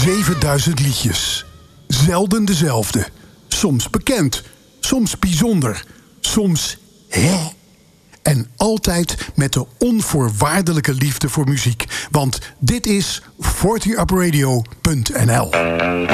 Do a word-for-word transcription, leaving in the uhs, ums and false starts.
zevenduizend liedjes. Zelden dezelfde. Soms bekend, soms bijzonder, soms hè. En altijd met de onvoorwaardelijke liefde voor muziek. Want dit is forty up radio punt n l.